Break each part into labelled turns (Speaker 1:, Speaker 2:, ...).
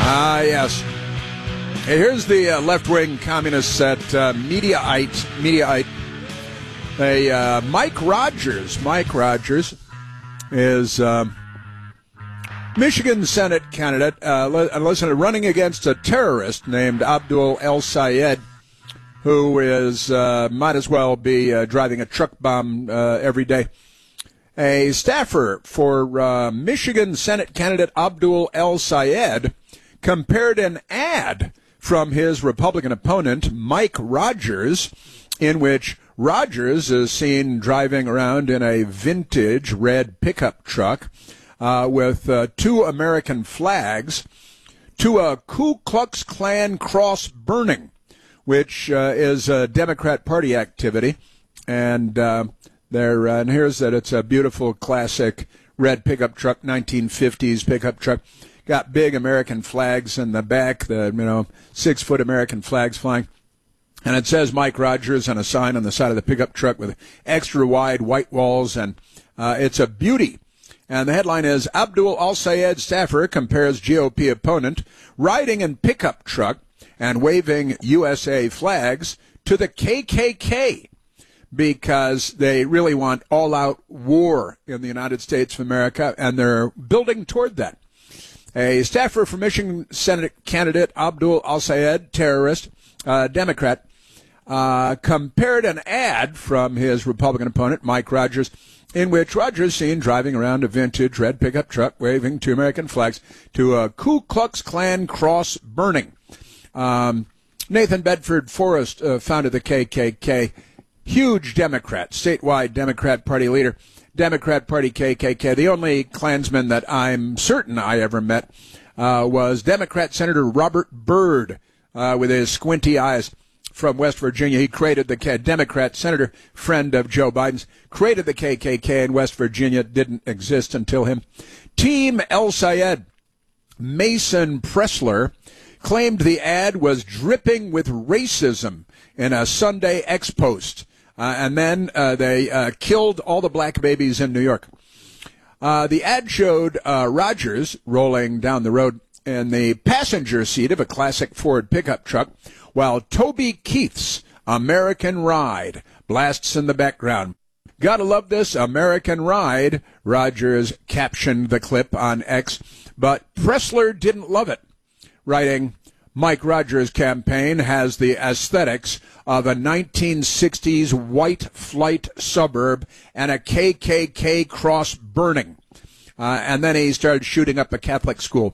Speaker 1: Yes. Hey, here's the left-wing communists at Mediaite. Mike Rogers. Mike Rogers is Michigan Senate candidate, running against a terrorist named Abdul El Sayed, who is might as well be driving a truck bomb every day. A staffer for Michigan Senate candidate Abdul El Sayed compared an ad from his Republican opponent, Mike Rogers, in which Rogers is seen driving around in a vintage red pickup truck with two American flags, to a Ku Klux Klan cross burning, which is a Democrat Party activity. And and here's that. It's a beautiful classic red pickup truck, 1950s pickup truck. Got big American flags in the back, 6-foot American flags flying. And it says Mike Rogers on a sign on the side of the pickup truck with extra wide white walls, and it's a beauty. And the headline is, Abdul El Sayed staffer compares GOP opponent riding in pickup truck and waving USA flags to the KKK, because they really want all-out war in the United States of America, and they're building toward that. A staffer for Michigan Senate candidate Abdul El Sayed, terrorist, Democrat, compared an ad from his Republican opponent, Mike Rogers, in which Rogers seen driving around a vintage red pickup truck waving two American flags, to a Ku Klux Klan cross burning. Nathan Bedford Forrest founded the KKK. Huge Democrat, statewide Democrat Party leader. Democrat Party KKK. The only Klansman that I'm certain I ever met was Democrat Senator Robert Byrd with his squinty eyes from West Virginia. He created the Democrat senator, friend of Joe Biden's, created the KKK in West Virginia. Didn't exist until him. Team El Sayed. Mason Pressler claimed the ad was dripping with racism in a Sunday X-Post. And then they killed all the black babies in New York. The ad showed Rogers rolling down the road in the passenger seat of a classic Ford pickup truck, while Toby Keith's American Ride blasts in the background. Gotta love this American Ride, Rogers captioned the clip on X, but Pressler didn't love it, writing, Mike Rogers' campaign has the aesthetics of a 1960s white flight suburb and a KKK cross burning. And then he started shooting up a Catholic school.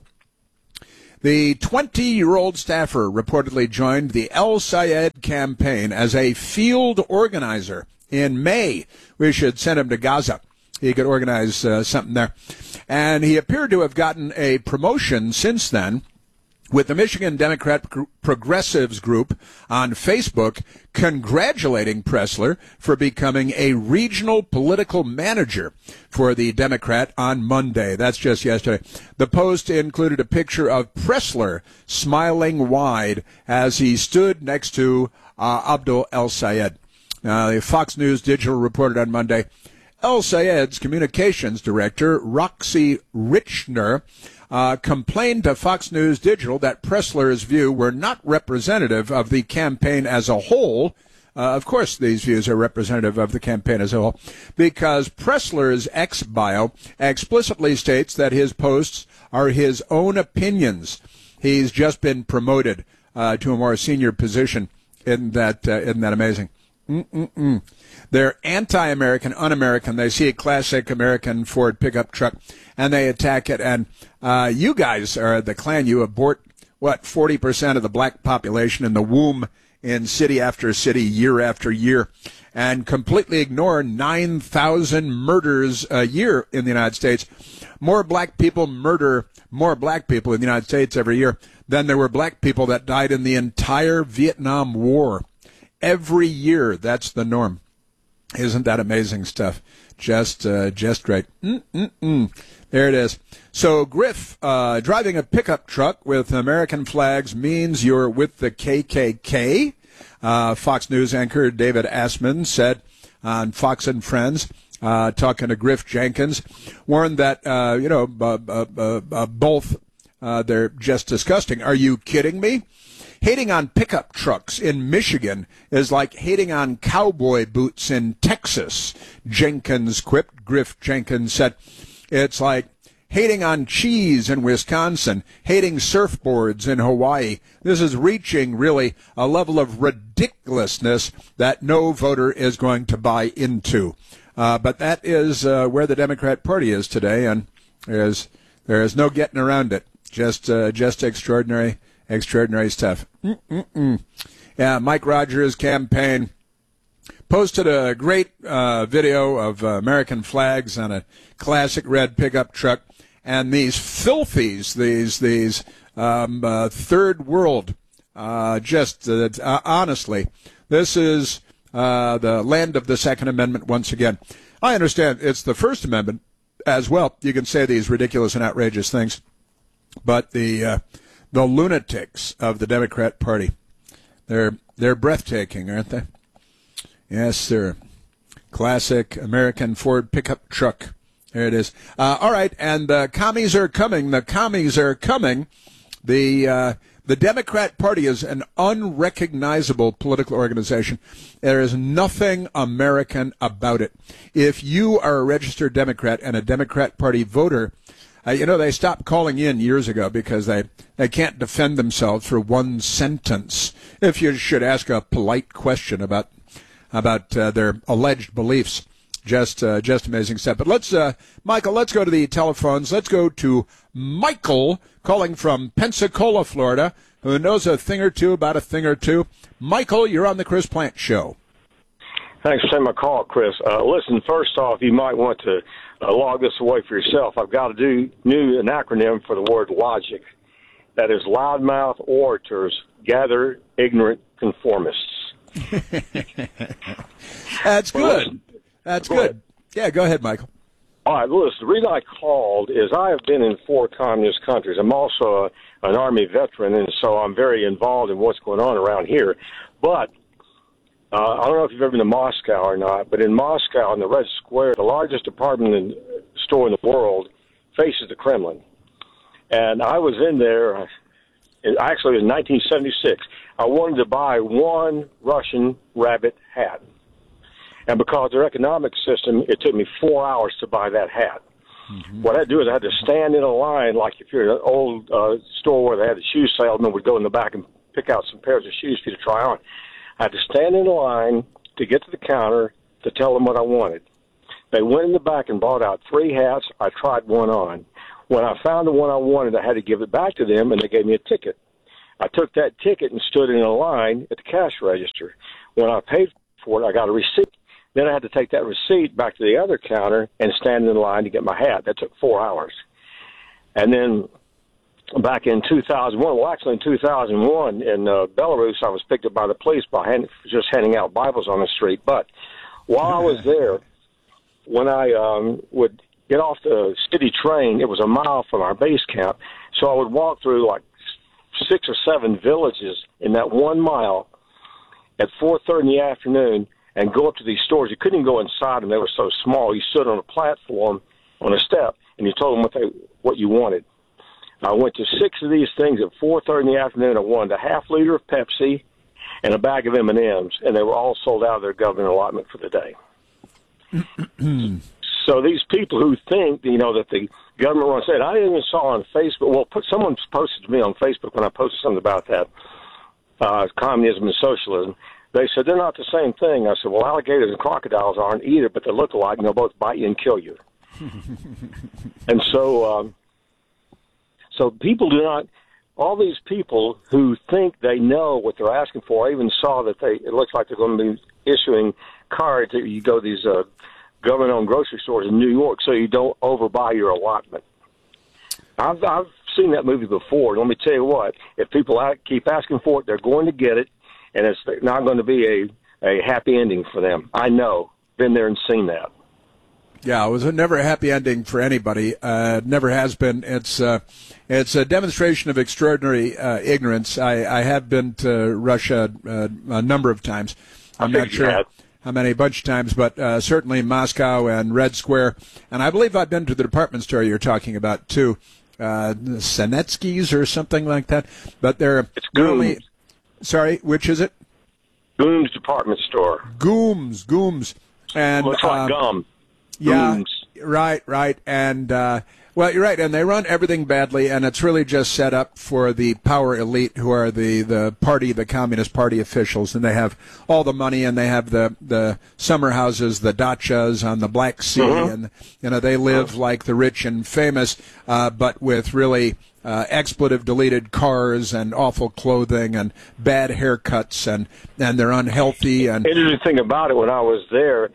Speaker 1: The 20-year-old staffer reportedly joined the El Sayed campaign as a field organizer in May. We should send him to Gaza. He could organize something there. And he appeared to have gotten a promotion since then, with the Michigan Democrat Progressives group on Facebook congratulating Pressler for becoming a regional political manager for the Democrat on Monday. That's just yesterday. The post included a picture of Pressler smiling wide as he stood next to Abdul El Sayed. The Fox News Digital reported on Monday, El Sayed's communications director, Roxy Richner, complained to Fox News Digital that Pressler's views were not representative of the campaign as a whole. Of course, these views are representative of the campaign as a whole, because Pressler's X bio explicitly states that his posts are his own opinions. He's just been promoted to a more senior position. Isn't that amazing? They're anti-American, un-American. They see a classic American Ford pickup truck, and they attack it. And you guys are the Klan. You abort, 40% of the black population in the womb in city after city, year after year, and completely ignore 9,000 murders a year in the United States. More black people murder more black people in the United States every year than there were black people that died in the entire Vietnam War. Every year, that's the norm. Isn't that amazing stuff? Just great. There it is. So Griff, driving a pickup truck with American flags means you're with the KKK. Fox News anchor David Assman said on Fox and Friends, talking to Griff Jenkins, warned that, both They're just disgusting. Are you kidding me? Hating on pickup trucks in Michigan is like hating on cowboy boots in Texas, Jenkins quipped. Griff Jenkins said, it's like hating on cheese in Wisconsin, hating surfboards in Hawaii. This is reaching, really, a level of ridiculousness that no voter is going to buy into. But that is where the Democrat Party is today, and there is no getting around it. Just extraordinary stuff. Yeah, Mike Rogers' campaign posted a great video of American flags on a classic red pickup truck, and these filthies, these third world, honestly, this is the land of the Second Amendment once again. I understand it's the First Amendment as well. You can say these ridiculous and outrageous things, but the lunatics of the Democrat Party, they're breathtaking, aren't they? Yes, sir. Classic American Ford pickup truck. There it is. All right, and the commies are coming. The commies are coming. The Democrat Party is an unrecognizable political organization. There is nothing American about it. If you are a registered Democrat and a Democrat Party voter, they stopped calling in years ago because they can't defend themselves for one sentence. If you should ask a polite question about their alleged beliefs, just amazing stuff. But Michael, let's go to the telephones. Let's go to Michael calling from Pensacola, Florida, who knows a thing or two about a thing or two. Michael, you're on the Chris Plante Show.
Speaker 2: Thanks for taking my call, Chris. Listen, first off, you might want to log this away for yourself. I've got to do an acronym for the word logic. That is loudmouth orators gather ignorant conformists.
Speaker 1: That's good. That's good. Yeah, go ahead, Michael.
Speaker 2: All right, listen, the reason I called is I have been in 4 communist countries. I'm also an Army veteran, and so I'm very involved in what's going on around here. But I don't know if you've ever been to Moscow or not, but in Moscow, in the Red Square, the largest department store in the world faces the Kremlin. And I was in there, actually in 1976. I wanted to buy one Russian rabbit hat. And because of their economic system, it took me 4 hours to buy that hat. Mm-hmm. What I do is I had to stand in a line, like if you're in an old store where they had the shoe salesman would go in the back and pick out some pairs of shoes for you to try on. I had to stand in a line to get to the counter to tell them what I wanted. They went in the back and bought out 3 hats. I tried one on. When I found the one I wanted, I had to give it back to them, and they gave me a ticket. I took that ticket and stood in a line at the cash register. When I paid for it, I got a receipt. Then I had to take that receipt back to the other counter and stand in line to get my hat. That took 4 hours. And then back in 2001, well, actually in 2001 in Belarus, I was picked up by the police by just handing out Bibles on the street. But while I was there, when I would get off the city train, it was a mile from our base camp, so I would walk through like 6 or 7 villages in that 1 mile at 4:30 in the afternoon and go up to these stores. You couldn't even go inside them. They were so small. You stood on a platform on a step, and you told them what you wanted. I went to 6 of these things at 4:30 in the afternoon. I wanted a half liter of Pepsi and a bag of M&Ms, and they were all sold out of their government allotment for the day. So these people who think, that the government runs it, I even saw on Facebook, someone posted to me on Facebook when I posted something about that, communism and socialism. They said, they're not the same thing. I said, well, alligators and crocodiles aren't either, but they look alike, and they'll both bite you and kill you. And so people do not, all these people who think they know what they're asking for, I even saw that it looks like they're going to be issuing cards that you go to these government-owned grocery stores in New York so you don't overbuy your allotment. I've seen that movie before. And let me tell you what, if people keep asking for it, they're going to get it, and it's not going to be a happy ending for them. I know. Been there and seen that.
Speaker 1: Yeah, it was never a happy ending for anybody. Never has been. It's a demonstration of extraordinary ignorance. I have been to Russia a number of times. I'm not sure how many, a bunch of times, but certainly Moscow and Red Square. And I believe I've been to the department store you're talking about, too. Senetskis or something like that. But they're
Speaker 2: It's Gooms.
Speaker 1: Sorry, which is it?
Speaker 2: Gooms Department Store.
Speaker 1: Gooms. And
Speaker 2: Looks like gum.
Speaker 1: Yeah,
Speaker 2: Gooms.
Speaker 1: right. And, well, you're right. And they run everything badly, and it's really just set up for the power elite who are the Communist Party officials. And they have all the money, and they have the summer houses, the dachas on the Black Sea. And, they live like the rich and famous, but with really expletive-deleted cars and awful clothing and bad haircuts, and they're unhealthy. And
Speaker 2: Interesting thing about it, when I was there,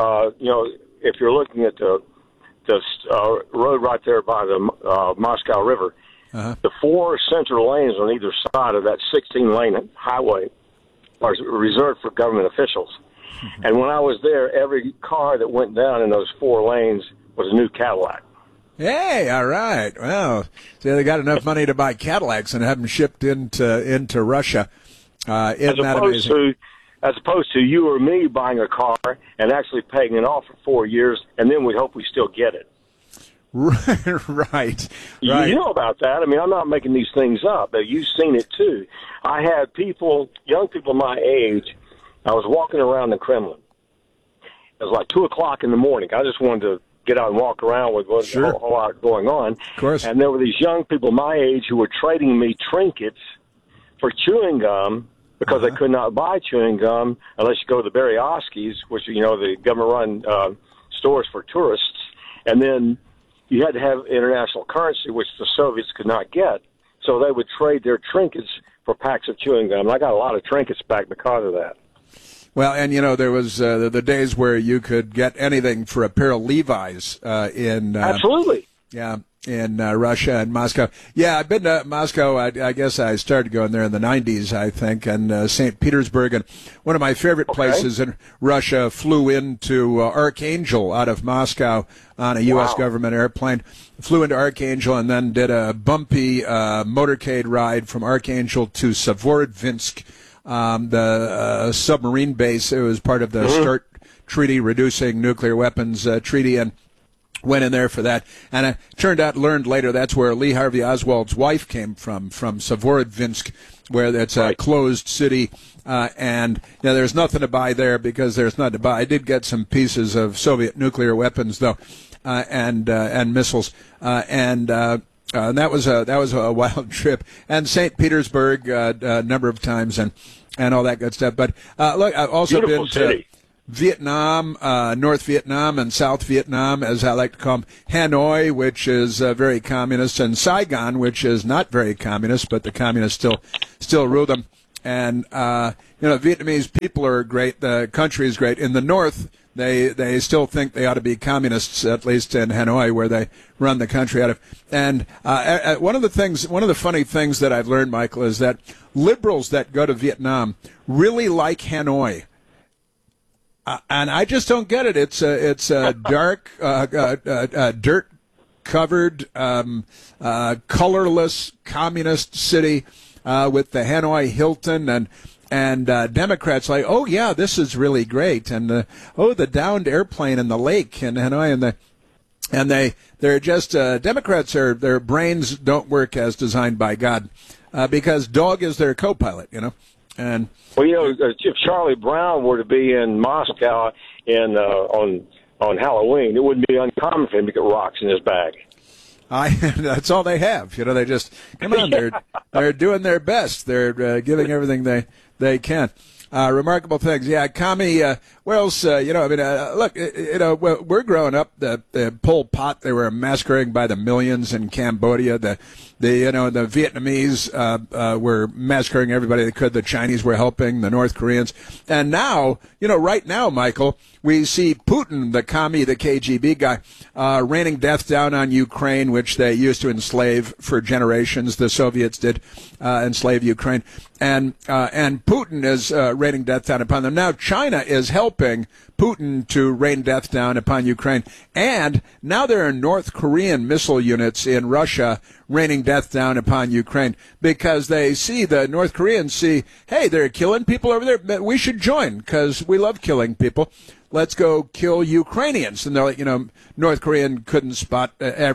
Speaker 2: if you're looking at the road right there by the Moscow River, the 4 central lanes on either side of that 16-lane highway are reserved for government officials. And when I was there, every car that went down in those 4 lanes was a new Cadillac.
Speaker 1: Hey, all right. Well, so they got enough money to buy Cadillacs and have them shipped into Russia. Isn't that amazing?
Speaker 2: As opposed to you or me buying a car and actually paying it off for 4 years, and then we hope we still get it.
Speaker 1: Right.
Speaker 2: You know about that. I mean, I'm not making these things up, but you've seen it too. I had young people my age, I was walking around the Kremlin. It was like 2 o'clock in the morning. I just wanted to get out and walk around with a whole lot going on.
Speaker 1: Of course.
Speaker 2: And there were these young people my age who were trading me trinkets for chewing gum, because they could not buy chewing gum unless you go to the Berezovskis, which the government-run stores for tourists, and then you had to have international currency, which the Soviets could not get. So they would trade their trinkets for packs of chewing gum. And I got a lot of trinkets back because of that.
Speaker 1: Well, and there was the days where you could get anything for a pair of Levi's in
Speaker 2: absolutely.
Speaker 1: Yeah. In Russia and Moscow. Yeah, I've been to Moscow. I guess I started going there in the 90s, I think, and St. Petersburg. And one of my favorite places in Russia, flew into Archangel out of Moscow on a U.S. government airplane. Flew into Archangel and then did a bumpy motorcade ride from Archangel to Severodvinsk, the submarine base. It was part of the START treaty, reducing nuclear weapons treaty, and went in there for that, and I learned later that's where Lee Harvey Oswald's wife came from Severodvinsk, where it's a closed city, and there's nothing to buy there because there's nothing to buy. I did get some pieces of Soviet nuclear weapons though, and missiles, and that was a wild trip. And St. Petersburg a number of times, and all that good stuff. But look, I've also
Speaker 2: beautiful
Speaker 1: been
Speaker 2: city.
Speaker 1: to Vietnam, North Vietnam and South Vietnam, as I like to call them, Hanoi, which is very communist, and Saigon, which is not very communist, but the communists still rule them. And Vietnamese people are great. The country is great. In the North, they still think they ought to be communists, at least in Hanoi, where they run the country out of. And one of the funny things that I've learned, Michael, is that liberals that go to Vietnam really like Hanoi. And I just don't get it. It's a dark, dirt-covered, colorless communist city with the Hanoi Hilton, and Democrats like, oh yeah, this is really great, and the downed airplane in the lake in Hanoi, and they're just Democrats their brains don't work as designed by God, because dog is their co-pilot, and.
Speaker 2: Well, if Charlie Brown were to be in Moscow on Halloween, it wouldn't be uncommon for him to get rocks in his bag.
Speaker 1: That's all they have. They just come on. They're doing their best. They're giving everything they can. Remarkable things. Yeah, commie. Where else? Look. We're growing up. The Pol Pot. They were massacring by the millions in Cambodia. The Vietnamese were massacring everybody they could. The Chinese were helping. The North Koreans. And now, right now, Michael, we see Putin, the commie, the KGB guy, raining death down on Ukraine, which they used to enslave for generations. The Soviets did enslave Ukraine, and Putin is raining death down upon them. Now China is helping Putin to rain death down upon Ukraine. And now there are North Korean missile units in Russia raining death down upon Ukraine because the North Koreans see, hey, they're killing people over there. We should join because we love killing people. Let's go kill Ukrainians. And they're like, average North Korean couldn't spot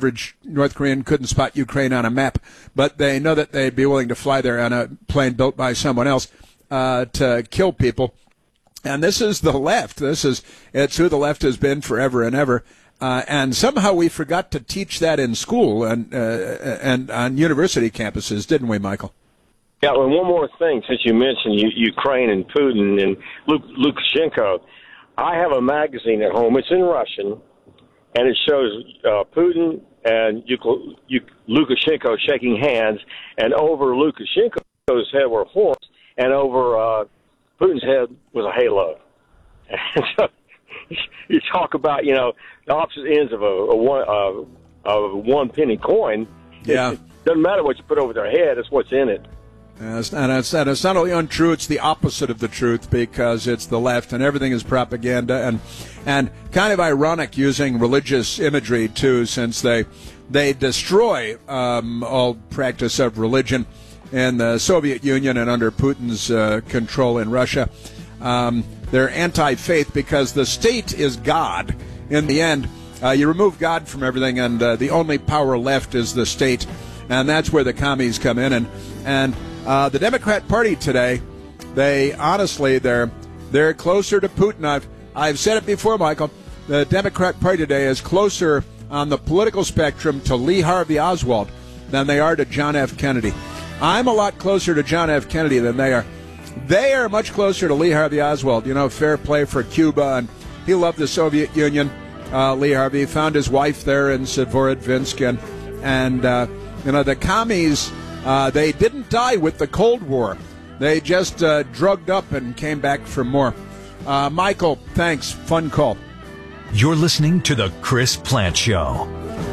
Speaker 1: Ukraine on a map, but they know that they'd be willing to fly there on a plane built by someone else to kill people. And this is the left. It's who the left has been forever and ever. And somehow we forgot to teach that in school and on university campuses, didn't we, Michael?
Speaker 2: Yeah, and one more thing, since you mentioned Ukraine and Putin and Lukashenko. I have a magazine at home. It's in Russian, and it shows Putin and Lukashenko shaking hands, and over Lukashenko's head were horns, and over Putin's head was a halo. And so you talk about, the opposite ends of a one penny coin.
Speaker 1: Yeah.
Speaker 2: It doesn't matter what you put over their head; it's what's in it.
Speaker 1: It's not only untrue, it's the opposite of the truth because it's the left and everything is propaganda and kind of ironic using religious imagery too, since they destroy all practice of religion in the Soviet Union and under Putin's control in Russia. They're anti-faith because the state is God. In the end, you remove God from everything and the only power left is the state, and that's where the commies come in and the Democrat Party today, they're closer to Putin. I've said it before, Michael. The Democrat Party today is closer on the political spectrum to Lee Harvey Oswald than they are to John F. Kennedy. I'm a lot closer to John F. Kennedy than they are. They are much closer to Lee Harvey Oswald. Fair play for Cuba, and he loved the Soviet Union. Lee Harvey found his wife there in Severodvinsk, and the commies. They didn't die with the Cold War. They just drugged up and came back for more. Michael, thanks. Fun call.
Speaker 3: You're listening to The Chris Plante Show.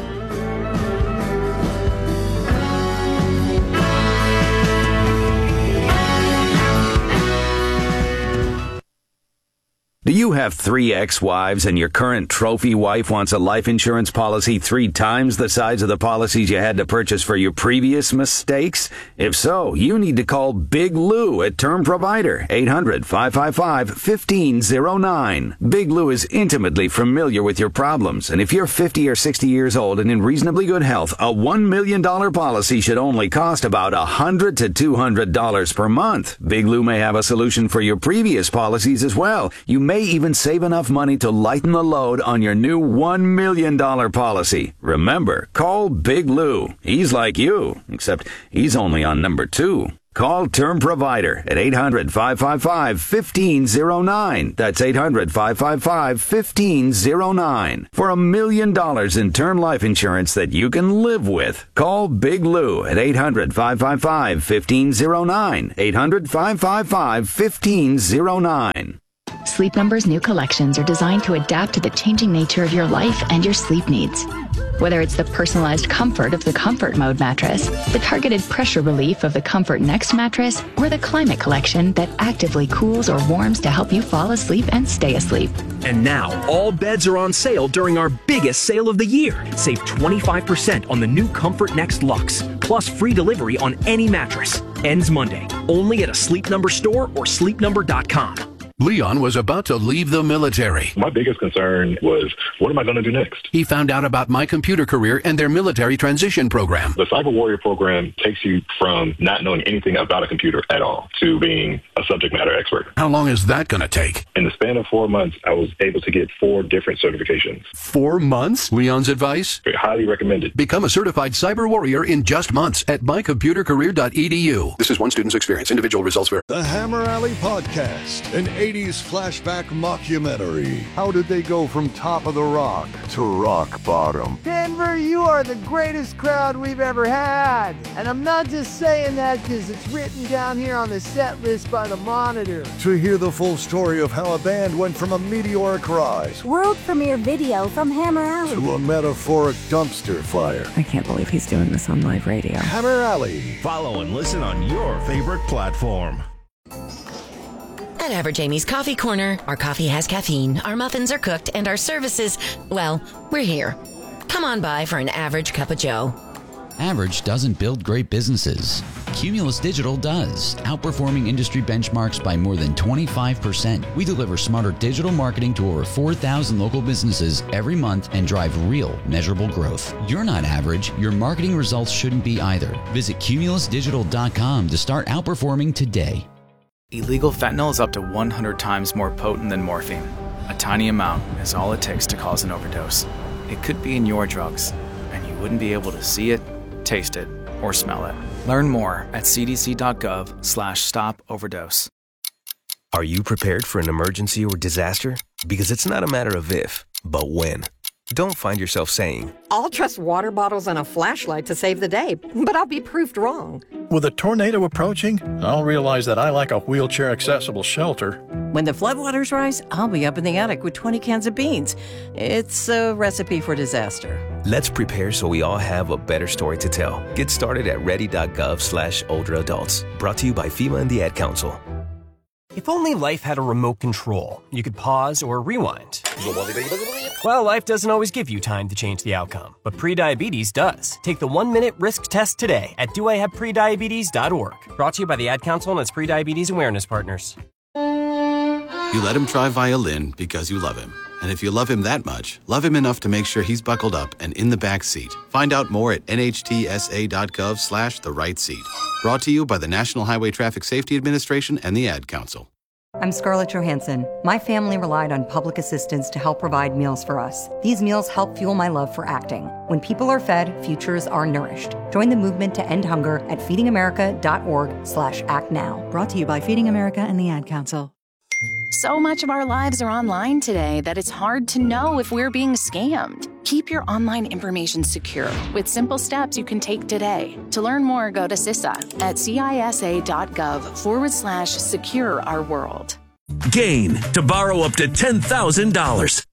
Speaker 4: Do you have 3 ex-wives and your current trophy wife wants a life insurance policy 3 times the size of the policies you had to purchase for your previous mistakes? If so, you need to call Big Lou at Term Provider, 800-555-1509. Big Lou is intimately familiar with your problems, and if you're 50 or 60 years old and in reasonably good health, a $1 million policy should only cost about $100 to $200 per month. Big Lou may have a solution for your previous policies as well. You may even save enough money to lighten the load on your new $1 million policy. Remember, call Big Lou. He's like you, except he's only on number 2. Call Term Provider at 800-555-1509. That's 800-555-1509. For $1 million in term life insurance that you can live with. Call Big Lou at 800-555-1509. 800-555-1509.
Speaker 5: Sleep Number's new collections are designed to adapt to the changing nature of your life and your sleep needs. Whether it's the personalized comfort of the Comfort Mode mattress, the targeted pressure relief of the Comfort Next mattress, or the Climate Collection that actively cools or warms to help you fall asleep and stay asleep.
Speaker 6: And now, all beds are on sale during our biggest sale of the year. Save 25% on the new Comfort Next Luxe, plus free delivery on any mattress. Ends Monday, only at a Sleep Number store or sleepnumber.com.
Speaker 7: Leon was about to leave the military.
Speaker 8: My biggest concern was, what am I going to do next?
Speaker 7: He found out about My Computer Career and their military transition program.
Speaker 8: The Cyber Warrior program takes you from not knowing anything about a computer at all to being a subject matter expert.
Speaker 7: How long is that going to take?
Speaker 8: In the span of 4 months, I was able to get 4 different certifications.
Speaker 7: 4 months? Leon's advice?
Speaker 8: Highly recommended.
Speaker 7: Become a certified cyber warrior in just months at mycomputercareer.edu. This is one student's experience. Individual results vary.
Speaker 9: The Hammer Alley Podcast, an 80s flashback mockumentary. How did they go from top of the rock to rock bottom?
Speaker 10: Denver, you are the greatest crowd we've ever had. And I'm not just saying that because it's written down here on the set list by the Monitor.
Speaker 9: To hear the full story of how a band went from a meteoric rise,
Speaker 11: world premiere video from Hammer Alley,
Speaker 9: to a metaphoric dumpster fire.
Speaker 12: I can't believe he's doing this on live radio.
Speaker 9: Hammer Alley.
Speaker 13: Follow and listen on your favorite platform. At Average Amy's Coffee Corner, our coffee has caffeine, our muffins are cooked, and our services, well, we're here. Come on by for an average cup of joe.
Speaker 14: Average doesn't build great businesses. Cumulus Digital does, outperforming industry benchmarks by more than 25%. We deliver smarter digital marketing to over 4,000 local businesses every month and drive real, measurable growth. You're not average. Your marketing results shouldn't be either. Visit cumulusdigital.com to start outperforming today.
Speaker 15: Illegal fentanyl is up to 100 times more potent than morphine. A tiny amount is all it takes to cause an overdose. It could be in your drugs, and you wouldn't be able to see it, taste it, or smell it. Learn more at cdc.gov/stop-overdose.
Speaker 16: Are you prepared for an emergency or disaster? Because it's not a matter of if, but when. Don't find yourself saying,
Speaker 17: I'll trust water bottles and a flashlight to save the day, but I'll be proved wrong.
Speaker 18: With a tornado approaching, I'll realize that I lack a wheelchair-accessible shelter.
Speaker 19: When the floodwaters rise, I'll be up in the attic with 20 cans of beans. It's a recipe for disaster.
Speaker 16: Let's prepare so we all have a better story to tell. Get started at ready.gov/older adults. Brought to you by FEMA and the Ad Council.
Speaker 20: If only life had a remote control, you could pause or rewind. Well, life doesn't always give you time to change the outcome, but prediabetes does. Take the 1-minute risk test today at doihaveprediabetes.org. Brought to you by the Ad Council and its prediabetes awareness partners.
Speaker 21: You let him try violin because you love him. And if you love him that much, love him enough to make sure he's buckled up and in the back seat. Find out more at nhtsa.gov/the-right-seat. Brought to you by the National Highway Traffic Safety Administration and the Ad Council.
Speaker 22: I'm Scarlett Johansson. My family relied on public assistance to help provide meals for us. These meals help fuel my love for acting. When people are fed, futures are nourished. Join the movement to end hunger at feedingamerica.org/actnow.
Speaker 12: Brought to you by Feeding America and the Ad Council.
Speaker 23: So much of our lives are online today that it's hard to know if we're being scammed. Keep your online information secure with simple steps you can take today. To learn more, go to CISA at cisa.gov/secure our world.
Speaker 3: Gain to borrow up to $10,000.